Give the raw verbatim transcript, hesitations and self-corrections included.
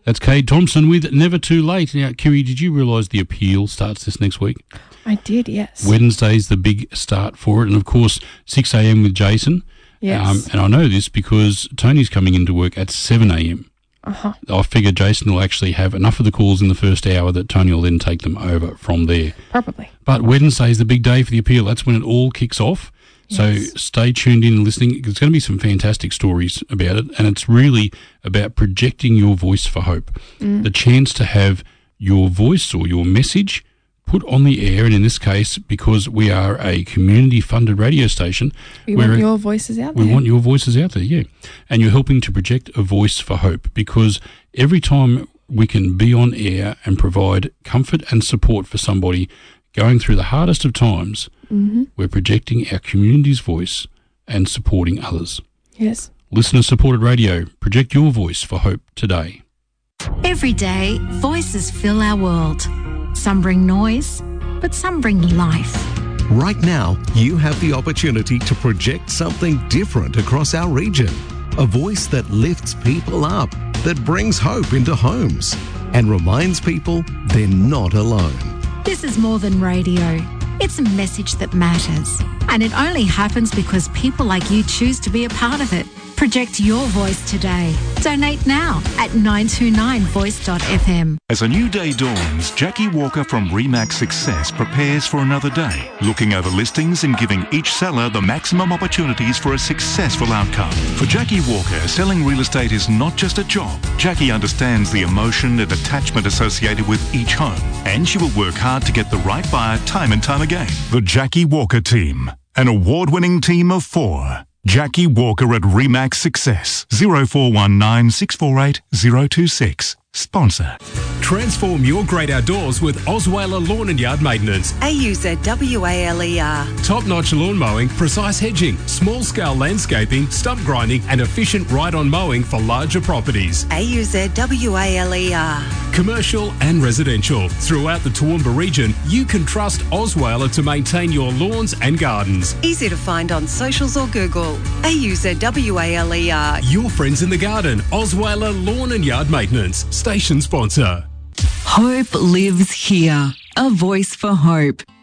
That's Kate Thompson with Never Too Late. Now, Kiri, did you realise the appeal starts this next week? I did, yes. Wednesday's the big start for it. And, of course, six a.m. with Jason. Yes. Um, and I know this because Tony's coming into work at seven a.m. Uh-huh. I figure Jason will actually have enough of the calls in the first hour that Tony will then take them over from there. Probably. But Wednesday's the big day for the appeal. That's when it all kicks off. So Yes. stay tuned in and listening. There's going to be some fantastic stories about it, and it's really about projecting your voice for hope. Mm. The chance to have your voice or your message put on the air, and in this case, because we are a community-funded radio station, We we're want a- your voices out there. we want your voices out there, yeah. And you're helping to project a voice for hope, because every time we can be on air and provide comfort and support for somebody going through the hardest of times, Mm-hmm. we're projecting our community's voice and supporting others. Yes. Listener-supported radio. Project your voice for hope today. Every day, voices fill our world. Some bring noise, but some bring life. Right now, you have the opportunity to project something different across our region. A voice that lifts people up, that brings hope into homes, and reminds people they're not alone. This is more than radio. It's a message that matters. And it only happens because people like you choose to be a part of it. Project your voice today. Donate now at nine two nine voice dot f m. As a new day dawns, Jackie Walker from Remax Success prepares for another day, looking over listings and giving each seller the maximum opportunities for a successful outcome. For Jackie Walker, selling real estate is not just a job. Jackie understands the emotion and attachment associated with each home, and she will work hard to get the right buyer time and time again. The Jackie Walker Team, an award-winning team of four. Jackie Walker at Remax Success. zero four one nine six four eight zero two six. Sponsor. Transform your great outdoors with Osweiler Lawn and Yard Maintenance. A U Z W A L E R. Top-notch lawn mowing, precise hedging, small-scale landscaping, stump grinding and efficient ride-on mowing for larger properties. A U Z W A L E R. Commercial and residential. Throughout the Toowoomba region, you can trust Osweiler to maintain your lawns and gardens. Easy to find on socials or Google. A U Z W A L E R. Your friends in the garden. Osweiler Lawn and Yard Maintenance. Station sponsor. Hope lives here. A voice for hope.